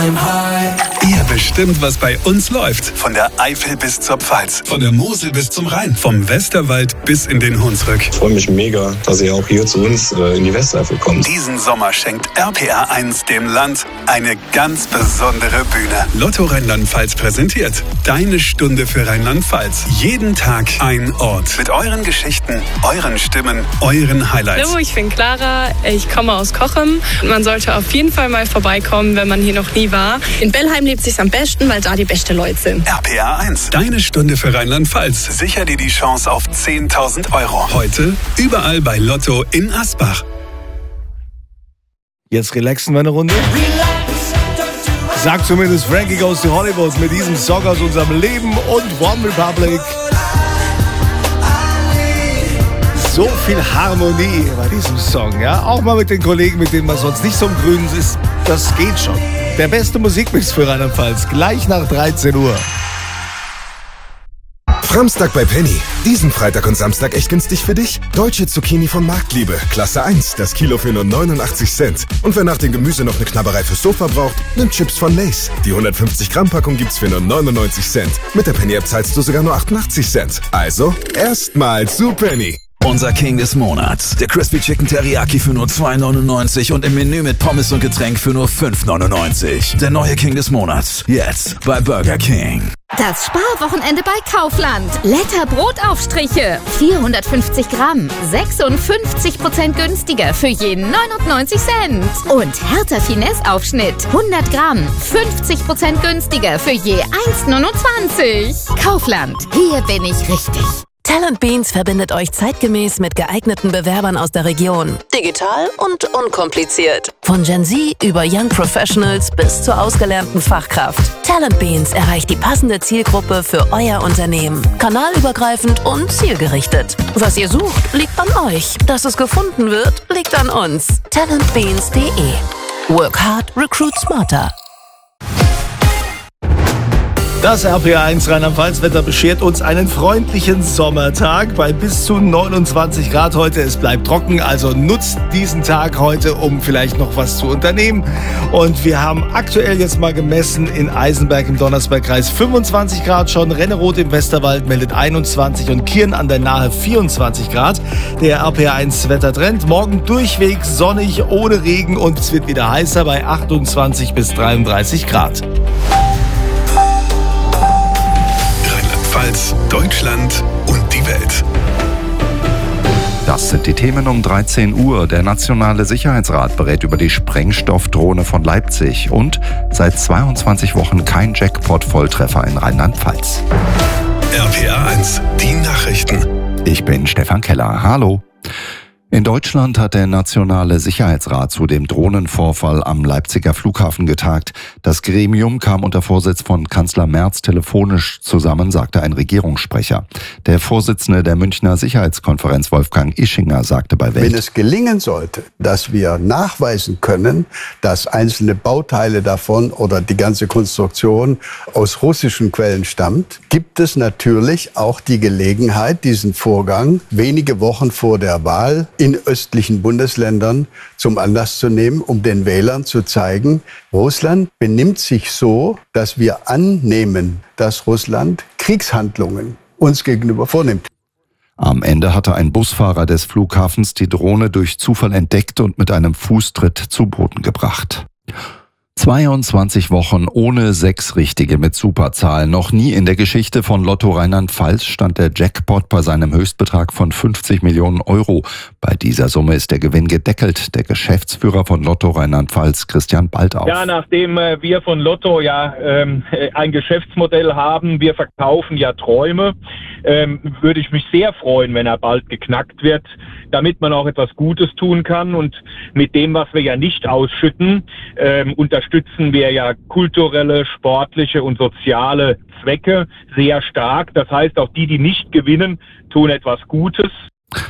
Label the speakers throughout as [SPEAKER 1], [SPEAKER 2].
[SPEAKER 1] Ihr bestimmt, was bei uns läuft. Von der Eifel bis zur Pfalz, von der Mosel bis zum Rhein, vom Westerwald bis in den Hunsrück.
[SPEAKER 2] Ich freue mich mega, dass ihr auch hier zu uns in die Westeifel kommt.
[SPEAKER 1] Diesen Sommer schenkt RPR1 dem Land eine ganz besondere Bühne. Lotto Rheinland-Pfalz präsentiert Deine Stunde für Rheinland-Pfalz. Jeden Tag ein Ort. Mit euren Geschichten, euren Stimmen, euren Highlights.
[SPEAKER 3] Hallo, ich bin Clara, ich komme aus Cochem. Man sollte auf jeden Fall mal vorbeikommen, wenn man hier noch nie war. In Bellheim lebt sich's am besten, weil da die beste Leute sind.
[SPEAKER 1] RPR1, Deine Stunde für Rheinland-Pfalz. Sicher dir die Chance auf 10.000 Euro. Heute überall bei Lotto in Asbach.
[SPEAKER 4] Jetzt relaxen wir eine Runde. Sagt zumindest Frankie Goes to Hollywood mit diesem Song aus unserem Leben und One Republic. So viel Harmonie bei diesem Song, ja? Auch mal mit den Kollegen, mit denen man sonst nicht so im Grünen ist. Das geht schon. Der beste Musikmix für Rheinland-Pfalz, gleich nach 13 Uhr.
[SPEAKER 5] Framstag bei Penny. Diesen Freitag und Samstag echt günstig für dich? Deutsche Zucchini von Marktliebe. Klasse 1, das Kilo für nur 89 Cent. Und wer nach dem Gemüse noch eine Knabberei fürs Sofa braucht, nimmt Chips von Lay's. Die 150 Gramm Packung gibt's für nur 99 Cent. Mit der Penny App zahlst du sogar nur 88 Cent. Also, erstmal zu Penny.
[SPEAKER 6] Unser King des Monats. Der Crispy Chicken Teriyaki für nur 2,99 und im Menü mit Pommes und Getränk für nur 5,99. Der neue King des Monats. Jetzt bei Burger King.
[SPEAKER 7] Das Sparwochenende bei Kaufland. Letter Brotaufstriche. 450 Gramm. 56% günstiger für je 99 Cent. Und Hertha Finesse Aufschnitt. 100 Gramm. 50% günstiger für je 1,29. Kaufland. Hier bin ich richtig.
[SPEAKER 8] Talent Beans verbindet euch zeitgemäß mit geeigneten Bewerbern aus der Region. Digital und unkompliziert. Von Gen Z über Young Professionals bis zur ausgelernten Fachkraft. Talent Beans erreicht die passende Zielgruppe für euer Unternehmen. Kanalübergreifend und zielgerichtet. Was ihr sucht, liegt an euch. Dass es gefunden wird, liegt an uns. Talentbeans.de. Work hard, recruit smarter.
[SPEAKER 4] Das RPR1 Rheinland-Pfalz-Wetter beschert uns einen freundlichen Sommertag bei bis zu 29 Grad heute. Es bleibt trocken, also nutzt diesen Tag heute, um vielleicht noch was zu unternehmen. Und wir haben aktuell jetzt mal gemessen in Eisenberg im Donnersbergkreis 25 Grad schon. Renneroth im Westerwald meldet 21 und Kirn an der Nahe 24 Grad. Der RPR1-Wettertrend. Morgen durchweg sonnig, ohne Regen und es wird wieder heißer bei 28 bis 33 Grad.
[SPEAKER 1] Deutschland und die Welt.
[SPEAKER 9] Das sind die Themen um 13 Uhr. Der Nationale Sicherheitsrat berät über die Sprengstoffdrohne von Leipzig und seit 22 Wochen kein Jackpot-Volltreffer in Rheinland-Pfalz.
[SPEAKER 1] RPR1, die Nachrichten.
[SPEAKER 9] Ich bin Stefan Keller. Hallo. In Deutschland hat der Nationale Sicherheitsrat zu dem Drohnenvorfall am Leipziger Flughafen getagt. Das Gremium kam unter Vorsitz von Kanzler Merz telefonisch zusammen, sagte ein Regierungssprecher. Der Vorsitzende der Münchner Sicherheitskonferenz, Wolfgang Ischinger, sagte bei Welt:
[SPEAKER 10] Wenn es gelingen sollte, dass wir nachweisen können, dass einzelne Bauteile davon oder die ganze Konstruktion aus russischen Quellen stammt, gibt es natürlich auch die Gelegenheit, diesen Vorgang wenige Wochen vor der Wahl in östlichen Bundesländern zum Anlass zu nehmen, um den Wählern zu zeigen, Russland benimmt sich so, dass wir annehmen, dass Russland Kriegshandlungen uns gegenüber vornimmt.
[SPEAKER 9] Am Ende hatte ein Busfahrer des Flughafens die Drohne durch Zufall entdeckt und mit einem Fußtritt zu Boden gebracht. 22 Wochen ohne 6 Richtige mit Superzahlen. Noch nie in der Geschichte von Lotto Rheinland-Pfalz stand der Jackpot bei seinem Höchstbetrag von 50 Millionen Euro. Bei dieser Summe ist der Gewinn gedeckelt. Der Geschäftsführer von Lotto Rheinland-Pfalz, Christian Baldauf.
[SPEAKER 11] Ja, nachdem wir von Lotto ein Geschäftsmodell haben, wir verkaufen ja Träume, würde ich mich sehr freuen, wenn er bald geknackt wird, damit man auch etwas Gutes tun kann. Und mit dem, was wir ja nicht ausschütten, unterstützen wir ja kulturelle, sportliche und soziale Zwecke sehr stark. Das heißt, auch die nicht gewinnen, tun etwas Gutes.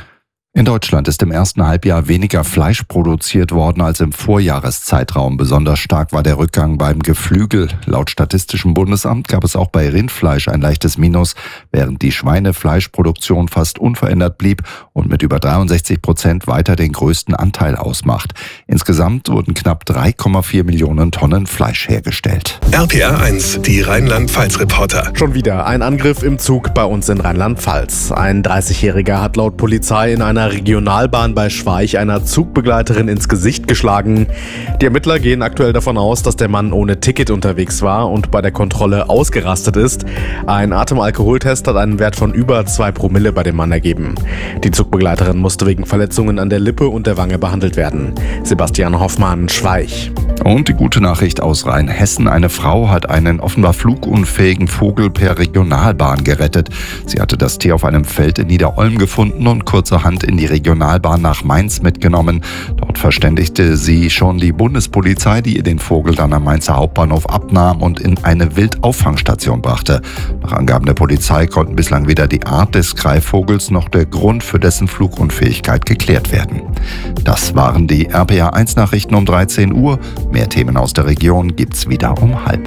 [SPEAKER 9] In Deutschland ist im ersten Halbjahr weniger Fleisch produziert worden als im Vorjahreszeitraum. Besonders stark war der Rückgang beim Geflügel. Laut Statistischem Bundesamt gab es auch bei Rindfleisch ein leichtes Minus, während die Schweinefleischproduktion fast unverändert blieb und mit über 63% weiter den größten Anteil ausmacht. Insgesamt wurden knapp 3,4 Millionen Tonnen Fleisch hergestellt.
[SPEAKER 1] RPR 1, die Rheinland-Pfalz-Reporter.
[SPEAKER 12] Schon wieder ein Angriff im Zug bei uns in Rheinland-Pfalz. Ein 30-Jähriger hat laut Polizei in einer Regionalbahn bei Schweich einer Zugbegleiterin ins Gesicht geschlagen. Die Ermittler gehen aktuell davon aus, dass der Mann ohne Ticket unterwegs war und bei der Kontrolle ausgerastet ist. Ein Atemalkoholtest hat einen Wert von über 2 Promille bei dem Mann ergeben. Die Zugbegleiterin musste wegen Verletzungen an der Lippe und der Wange behandelt werden. Sebastian Hoffmann, Schweich.
[SPEAKER 9] Und die gute Nachricht aus Rheinhessen. Eine Frau hat einen offenbar flugunfähigen Vogel per Regionalbahn gerettet. Sie hatte das Tier auf einem Feld in Niederolm gefunden und kurzerhand in die Regionalbahn nach Mainz mitgenommen. Dort verständigte sie schon die Bundespolizei, die ihr den Vogel dann am Mainzer Hauptbahnhof abnahm und in eine Wildauffangstation brachte. Nach Angaben der Polizei konnten bislang weder die Art des Greifvogels noch der Grund für dessen Flugunfähigkeit geklärt werden. Das waren die RPA 1 Nachrichten um 13 Uhr. Mehr Themen aus der Region gibt's wieder um 12:30.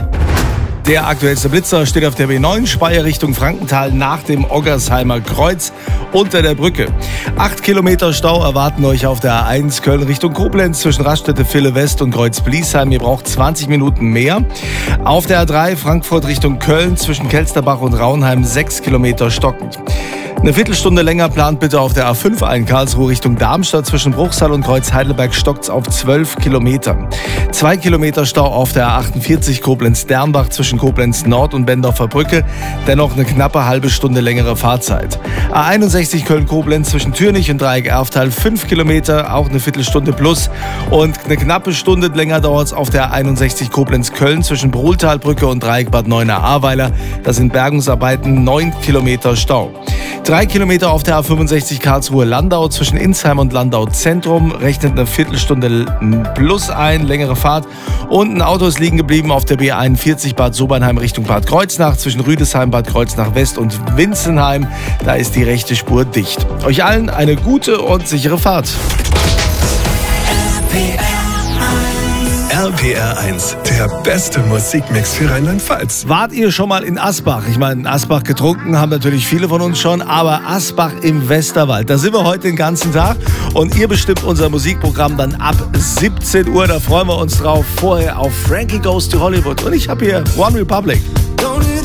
[SPEAKER 4] Der aktuellste Blitzer steht auf der B9 Speyer Richtung Frankenthal nach dem Oggersheimer Kreuz unter der Brücke. 8 Kilometer Stau erwarten euch auf der A1 Köln Richtung Koblenz zwischen Raststätte Ville West und Kreuz-Bliesheim. Ihr braucht 20 Minuten mehr. Auf der A3 Frankfurt Richtung Köln zwischen Kelsterbach und Raunheim 6 Kilometer stockend. Eine Viertelstunde länger plant bitte auf der A5 ein Karlsruhe Richtung Darmstadt zwischen Bruchsal und Kreuz Heidelberg stockt's auf 12 Kilometern. 2 Kilometer Stau auf der A48 Koblenz-Dernbach zwischen Koblenz Nord und Bendorfer Brücke. Dennoch eine knappe halbe Stunde längere Fahrzeit. A61 Köln-Koblenz zwischen Türnich und Dreieck Erftal 5 Kilometer, auch eine Viertelstunde plus. Und eine knappe Stunde länger dauert's auf der A61 Koblenz-Köln zwischen Brohltalbrücke und Dreieck Bad Neuenahr-Ahrweiler. Das sind Bergungsarbeiten, 9 Kilometer Stau. 3 Kilometer auf der A65 Karlsruhe-Landau zwischen Insheim und Landau-Zentrum. Rechnet eine Viertelstunde plus ein, längere Fahrt. Und ein Auto ist liegen geblieben auf der B41 Bad Sobernheim Richtung Bad Kreuznach zwischen Rüdesheim, Bad Kreuznach West und Winzenheim. Da ist die rechte Spur dicht. Euch allen eine gute und sichere Fahrt.
[SPEAKER 1] RPR 1, der beste Musikmix für Rheinland-Pfalz.
[SPEAKER 4] Wart ihr schon mal in Asbach? Ich meine, Asbach getrunken haben natürlich viele von uns schon, aber Asbach im Westerwald, da sind wir heute den ganzen Tag und ihr bestimmt unser Musikprogramm dann ab 17 Uhr. Da freuen wir uns drauf. Vorher auf Frankie Goes to Hollywood und ich habe hier One Republic.